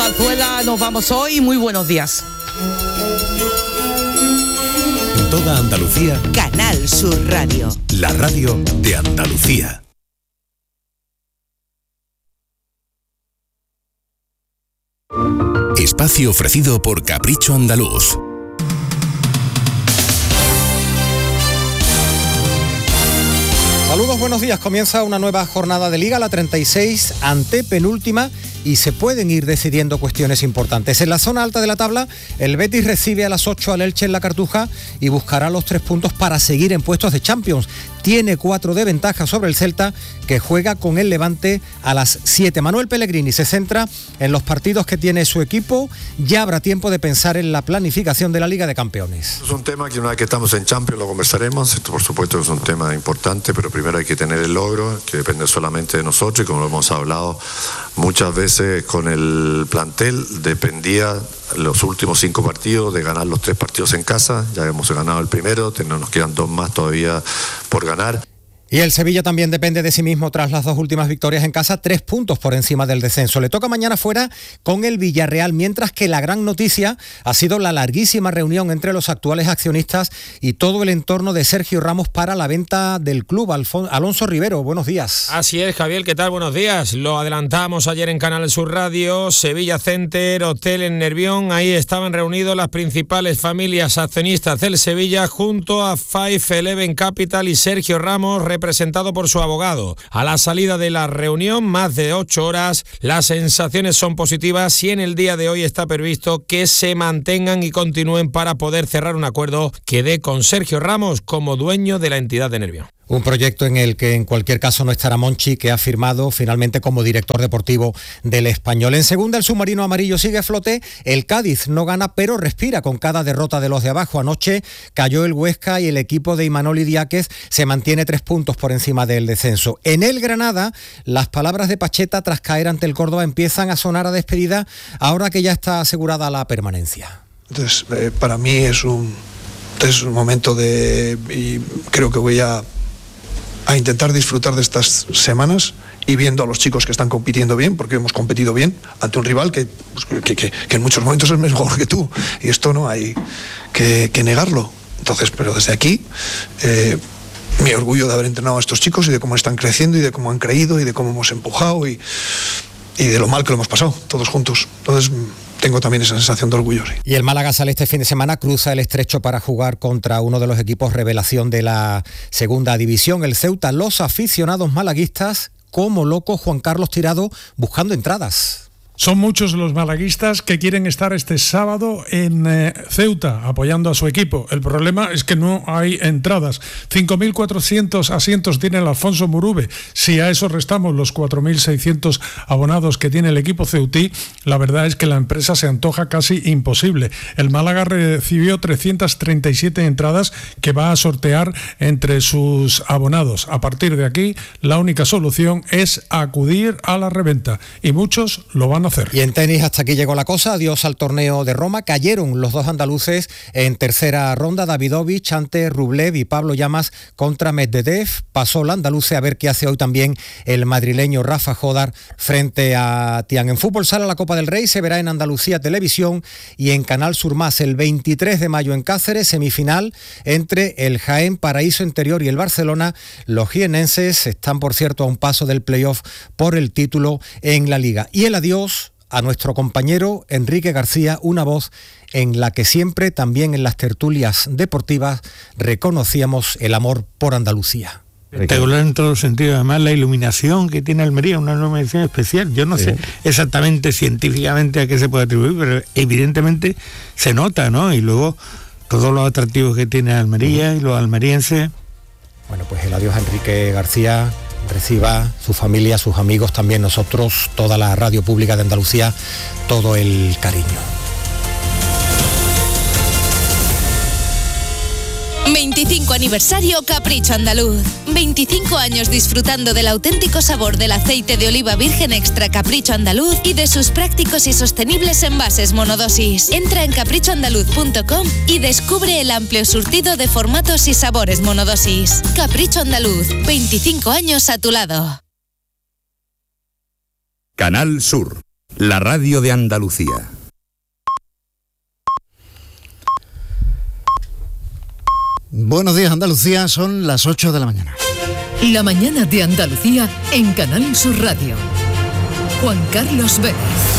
Zarzuela nos vamos hoy. Muy buenos días. En toda Andalucía, Canal Sur Radio. La radio de Andalucía. Espacio ofrecido por Capricho Andaluz. Saludos, buenos días. Comienza una nueva jornada de Liga, la 36, antepenúltima, y se pueden ir decidiendo cuestiones importantes. En la zona alta de la tabla, el Betis recibe a las 8 al Elche en la Cartuja y buscará los 3 puntos para seguir en puestos de Champions. Tiene 4 de ventaja sobre el Celta, que juega con el Levante a las 7. Manuel Pellegrini se centra en los partidos que tiene su equipo. Ya habrá tiempo de pensar en la planificación de la Liga de Campeones. Es un tema que una vez que estamos en Champions lo conversaremos. Esto por supuesto es un tema importante, pero primero hay que tener el logro, que depende solamente de nosotros, y como lo hemos hablado muchas veces con el plantel, dependía los últimos 5 partidos de ganar los 3 partidos en casa. Ya hemos ganado el primero, nos quedan 2 más todavía por ganar. Y el Sevilla también depende de sí mismo tras las 2 últimas victorias en casa, 3 puntos por encima del descenso. Le toca mañana fuera con el Villarreal, mientras que la gran noticia ha sido la larguísima reunión entre los actuales accionistas y todo el entorno de Sergio Ramos para la venta del club. Alonso Rivero, buenos días. Así es, Javier, ¿qué tal? Buenos días. Lo adelantamos ayer en Canal Sur Radio, Sevilla Center, hotel en Nervión. Ahí estaban reunidos las principales familias accionistas del Sevilla junto a 511 Capital y Sergio Ramos, representado por su abogado. A la salida de la reunión, más de 8 horas, las sensaciones son positivas y en el día de hoy está previsto que se mantengan y continúen para poder cerrar un acuerdo que dé con Sergio Ramos como dueño de la entidad de Nervión. Un proyecto en el que en cualquier caso no estará Monchi, que ha firmado finalmente como director deportivo del Español. En segunda, el submarino amarillo sigue a flote. El Cádiz no gana, pero respira con cada derrota de los de abajo. Anoche cayó el Huesca y el equipo de Imanol Idiáquez se mantiene 3 puntos por encima del descenso. En el Granada, las palabras de Pacheta tras caer ante el Córdoba empiezan a sonar a despedida ahora que ya está asegurada la permanencia. Entonces, para mí es un momento y creo que voy a intentar disfrutar de estas semanas y viendo a los chicos que están compitiendo bien, porque hemos competido bien ante un rival que en muchos momentos es mejor que tú, y esto no hay que negarlo. Entonces, pero desde aquí, mi orgullo de haber entrenado a estos chicos y de cómo están creciendo y de cómo han creído y de cómo hemos empujado y de lo mal que lo hemos pasado todos juntos. Entonces, tengo también esa sensación de orgullo. Sí. Y el Málaga sale este fin de semana, cruza el estrecho para jugar contra uno de los equipos revelación de la segunda división, el Ceuta. Los aficionados malaguistas, como loco Juan Carlos Tirado, buscando entradas. Son muchos los malaguistas que quieren estar este sábado en Ceuta apoyando a su equipo. El problema es que no hay entradas. 5.400 asientos tiene el Alfonso Murube. Si a eso restamos los 4.600 abonados que tiene el equipo ceutí, la verdad es que la empresa se antoja casi imposible. El Málaga recibió 337 entradas que va a sortear entre sus abonados. A partir de aquí, la única solución es acudir a la reventa y muchos lo van a hacer. Y en tenis hasta aquí llegó la cosa, adiós al torneo de Roma. Cayeron los 2 andaluces en tercera ronda, Davidovich ante Rublev y Pablo Llamas contra Medvedev. Pasó el andaluce, a ver qué hace hoy también el madrileño Rafa Jodar frente a Tian. En fútbol sala la Copa del Rey se verá en Andalucía Televisión y en Canal Sur Más el 23 de mayo en Cáceres, semifinal entre el Jaén, Paraíso Interior y el Barcelona. Los jienenses están, por cierto, a un paso del playoff por el título en la Liga. Y el adiós a nuestro compañero Enrique García, una voz en la que siempre, también en las tertulias deportivas, reconocíamos el amor por Andalucía. Espectacular en todos los sentidos, además la iluminación que tiene Almería, una iluminación especial. Yo no sé exactamente científicamente a qué se puede atribuir, pero evidentemente se nota, ¿no? Y luego todos los atractivos que tiene Almería y los almerienses. Bueno, pues el adiós a Enrique García. Reciba su familia, sus amigos, también nosotros, toda la radio pública de Andalucía, todo el cariño. 25 aniversario Capricho Andaluz. 25 años disfrutando del auténtico sabor del aceite de oliva virgen extra Capricho Andaluz y de sus prácticos y sostenibles envases monodosis. Entra en caprichoandaluz.com y descubre el amplio surtido de formatos y sabores monodosis. Capricho Andaluz, 25 años a tu lado. Canal Sur, la radio de Andalucía. Buenos días, Andalucía, son las 8 de la mañana. La mañana de Andalucía en Canal Sur Radio. Juan Carlos Vélez.